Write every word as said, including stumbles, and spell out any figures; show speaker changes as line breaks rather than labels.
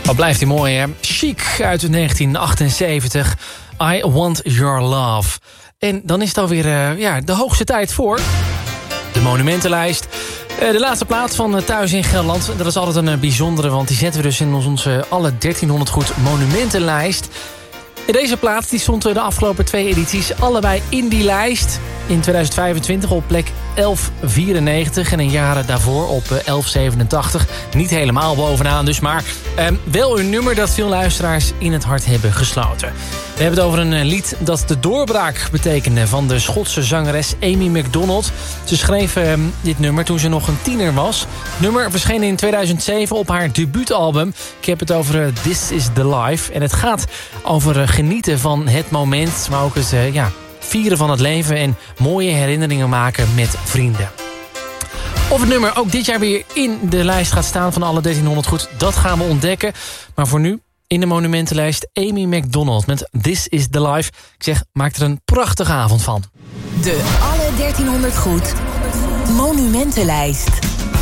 Wat blijft die mooi, hè? Chic uit negentien achtenzeventig. I Want Your Love. En dan is het alweer uh, ja, de hoogste tijd voor de monumentenlijst. Uh, de laatste plaats van uh, Thuis in Gelderland. Dat is altijd een uh, bijzondere, want die zetten we dus in onze uh, alle dertienhonderd goed monumentenlijst. En deze plaats die stond uh, de afgelopen twee edities allebei in die lijst. In tweeduizend vijfentwintig op plek elf vierennegentig en een jaren daarvoor op elf zevenentachtig. Niet helemaal bovenaan dus, maar eh, wel een nummer dat veel luisteraars in het hart hebben gesloten. We hebben het over een lied dat de doorbraak betekende van de Schotse zangeres Amy Macdonald. Ze schreef eh, dit nummer toen ze nog een tiener was. Het nummer verscheen in tweeduizend zeven op haar debuutalbum. Ik heb het over uh, This Is The Life. En het gaat over uh, genieten van het moment, maar ook het uh, ja, vieren van het leven en mooie herinneringen maken met vrienden. Of het nummer ook dit jaar weer in de lijst gaat staan van alle dertienhonderd goed, dat gaan we ontdekken. Maar voor nu in de monumentenlijst Amy Macdonald met This Is The Life. Ik zeg, maak er een prachtige avond van.
De alle dertienhonderd goed monumentenlijst.